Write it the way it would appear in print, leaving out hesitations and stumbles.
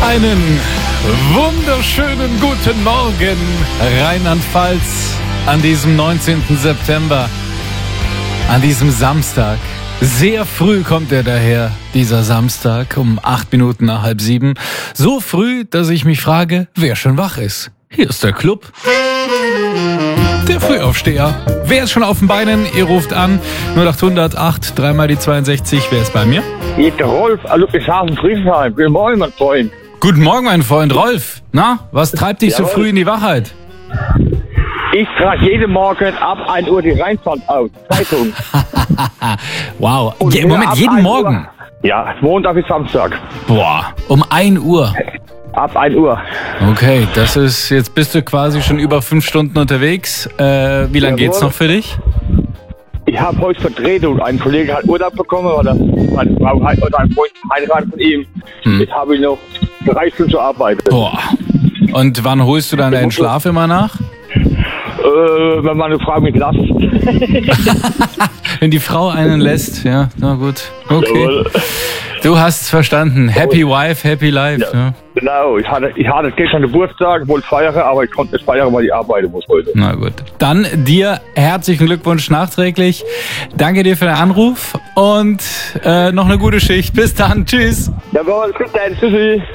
Einen wunderschönen guten Morgen, Rheinland-Pfalz, an diesem 19. September, an diesem Samstag. Sehr früh kommt er daher, dieser Samstag, um 8 Minuten nach 6:30. So früh, dass ich mich frage, wer schon wach ist. Hier ist der Club. Der Frühaufsteher. Wer ist schon auf den Beinen? Ihr ruft an 0800 8 3 mal die 62. Wer ist bei mir? Hier ist der Rolf, Ludwigshafen, Friedrichshain. Guten Morgen, mein Freund. Guten Morgen, mein Freund Rolf. Na, was treibt dich so Jawohl. früh in die Wachheit? Ich trage jeden Morgen ab 1 Uhr die Rheinfahrt aus. Zeitung. Wow. Und Moment, ab jeden 1 Morgen? Uhr. Ja, Montag bis Samstag. Boah, um 1 Uhr. Ab 1 Uhr. Okay, das ist, jetzt bist du quasi schon über 5 Stunden unterwegs. Wie lange geht's noch für dich? Ich habe heute Vertretung. Ein Kollege hat Urlaub bekommen, oder meine Frau hat oder ein Freund heiratet von ihm. Jetzt habe ich noch 3 Stunden zu arbeiten. Boah. Und wann holst du dann deinen Schlaf immer nach? Wenn meine Frau mich lässt. Wenn die Frau einen lässt, ja, na gut. Okay. Jawohl. Du hast's verstanden. Happy Wife, Happy Life. Ja. Genau, ich hatte gestern Geburtstag, wollte feiern, aber ich konnte nicht feiern, weil ich arbeiten muss heute. Na gut. Dann dir herzlichen Glückwunsch nachträglich. Danke dir für den Anruf und noch eine gute Schicht. Bis dann. Tschüss. Jawohl, bis dann, tschüssi.